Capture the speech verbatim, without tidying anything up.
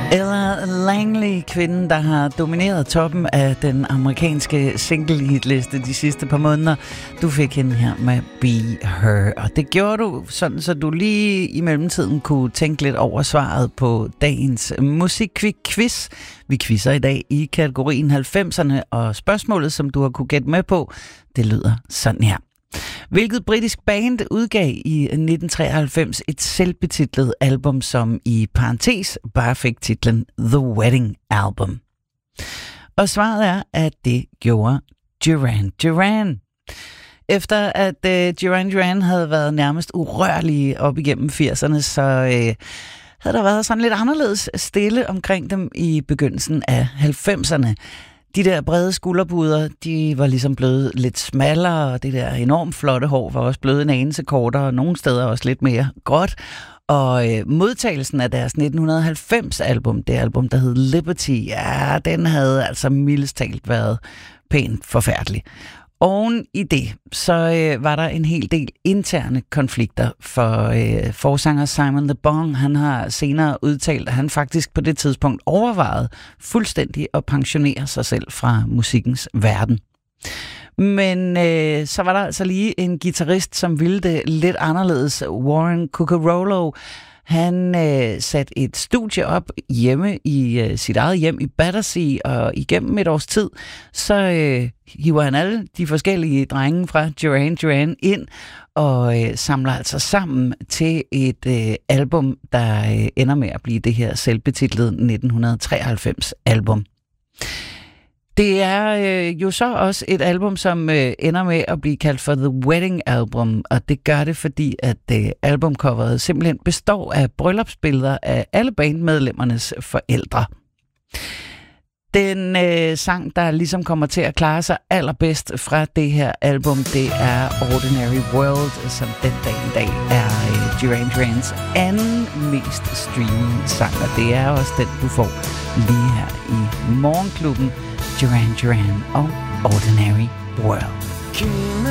Ella Langley, kvinden, der har domineret toppen af den amerikanske single-hitliste de sidste par måneder. Du fik hende her med Be Her, og det gjorde du sådan, så du lige i mellemtiden kunne tænke lidt over svaret på dagens musikquiz. Vi quizzer i dag i kategorien halvfemserne, og spørgsmålet, som du har kunne gætte med på, det lyder sådan her. Hvilket britisk band udgav i nitten treoghalvfems et selvbetitlet album, som i parentes bare fik titlen The Wedding Album? Og svaret er, at det gjorde Duran Duran. Efter at uh, Duran Duran havde været nærmest urørlige op igennem firserne, så uh, havde der været sådan lidt anderledes stille omkring dem i begyndelsen af halvfemserne. De der brede skulderpuder, de var ligesom blevet lidt smallere, og det der enormt flotte hår var også blevet en anelse kortere, og nogle steder også lidt mere gråt. Og øh, modtagelsen af deres nitten halvfems album, det album, der hed Liberty, ja, den havde altså mildest talt været pænt forfærdelig. Oven i det, så øh, var der en hel del interne konflikter, for øh, forsanger Simon Le Bon, han har senere udtalt, at han faktisk på det tidspunkt overvejede fuldstændig at pensionere sig selv fra musikkens verden. Men øh, så var der altså lige en guitarist, som ville det lidt anderledes, Warren Cuccurullo. Han øh, satte et studie op hjemme i øh, sit eget hjem i Battersea, og igennem et års tid, så øh, hiver han alle de forskellige drenge fra Duran Duran ind, og øh, samler altså sammen til et øh, album, der øh, ender med at blive det her selvbetitlede nitten treoghalvfems album. Det er øh, jo så også et album, som øh, ender med at blive kaldt for The Wedding Album, og det gør det, fordi at øh, albumcoveret simpelthen består af bryllupsbilleder af alle bandmedlemmernes forældre. Den øh, sang, der ligesom kommer til at klare sig allerbedst fra det her album, det er Ordinary World, som den dag i dag er øh, Duran Durans anden mest streamede sang, og det er også den, du får lige her i Morgenklubben. Duran Duran og Ordinary World.